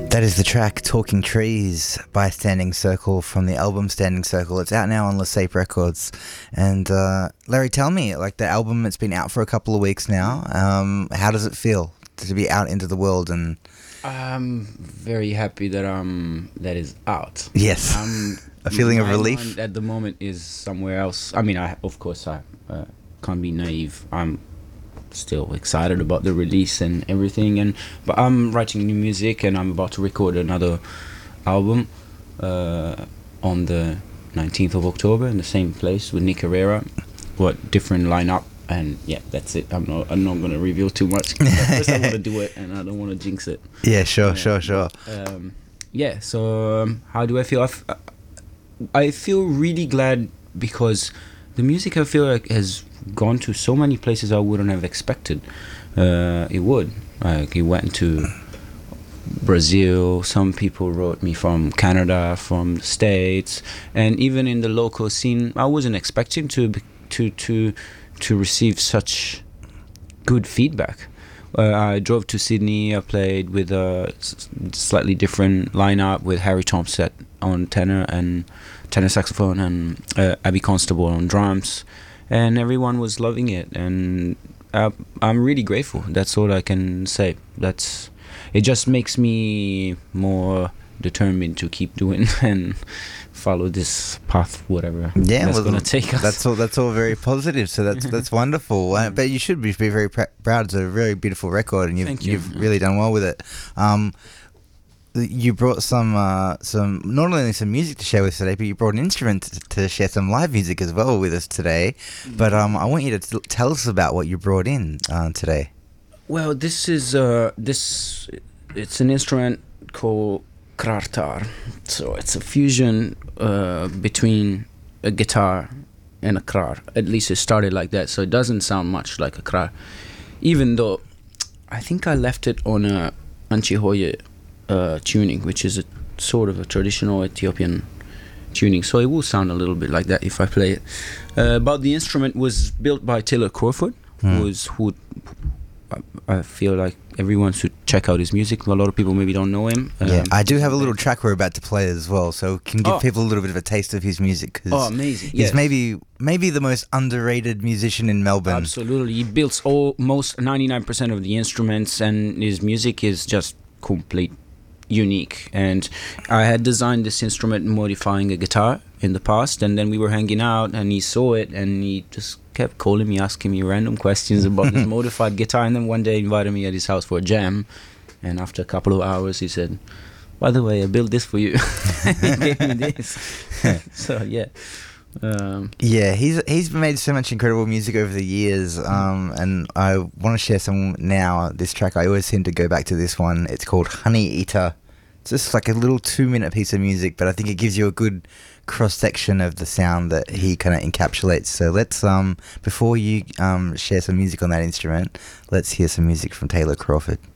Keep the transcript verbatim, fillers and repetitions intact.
That is the track Talking Trees by Standing Circle from the album Standing Circle. It's out now on Lesape Records. And uh, Larry, tell me, like the album, it's been out for a couple of weeks now. Um, how does it feel to be out into the world? And I'm very happy that um that is out. Yes, um, a feeling of my relief. mind at the moment is somewhere else. I mean, I of course I uh, can't be naive. I'm still excited about the release and everything, and but I'm writing new music and I'm about to record another album uh, on the nineteenth of October in the same place with Nick Herrera. What different lineup, and yeah, that's it. I'm not I'm not going to reveal too much. First I want to do it and I don't want to jinx it. Yeah, sure, yeah, sure, sure. Um, yeah, so um, how do I feel? I, f- I feel really glad because the music I feel like has gone to so many places I wouldn't have expected uh, it would. Like it went to Brazil, some people wrote me from Canada, from the States, and even in the local scene I wasn't expecting to to to to receive such good feedback. Uh, I drove to Sydney. I played with a s- slightly different lineup with Harry Thompson on tenor and tenor saxophone and uh, Abby Constable on drums, and everyone was loving it. And uh, I'm really grateful. That's all I can say. That's it. Just makes me more determined to keep doing and follow this path, whatever Yeah, that's well, gonna take us. That's all. That's all very positive. So that's that's wonderful. Uh, but you should be, be very pr- proud. It's a very beautiful record, and you've Thank you. you've really done well with it. Um, you brought some uh, some not only some music to share with us today, but you brought an instrument to, to share some live music as well with us today. But um, I want you to t- tell us about what you brought in uh, today. Well, this is uh, this. It's an instrument called krartar. So it's a fusion uh, between a guitar and a krar. At least it started like that. So it doesn't sound much like a krar, even though I think I left it on a Anchihoye uh, tuning, which is a sort of a traditional Ethiopian tuning. So it will sound a little bit like that if I play it. Uh, but the instrument was built by Taylor Crawford, Mm. who is who. I feel like everyone should check out his music. A lot of people maybe don't know him. Um, Yeah, I do have a little track we're about to play as well, so can give Oh. people a little bit of a taste of his music. Cause Oh, amazing! he's Yes. maybe maybe the most underrated musician in Melbourne. Absolutely, he builds almost ninety-nine percent of the instruments, and his music is just complete, unique. And I had designed this instrument modifying a guitar in the past, and then we were hanging out, and he saw it, and he just kept calling me, asking me random questions about this modified guitar. And then one day he invited me at his house for a jam, and after a couple of hours he said, by the way, I built this for you. He gave me this. So yeah. Um, Yeah, he's he's made so much incredible music over the years, um, and I want to share some now. This track, I always seem to go back to this one. It's called Honey Eater. It's just like a little two-minute piece of music, but I think it gives you a good cross-section of the sound that he kind of encapsulates. So let's, um, before you um, share some music on that instrument, let's hear some music from Taylor Crawford.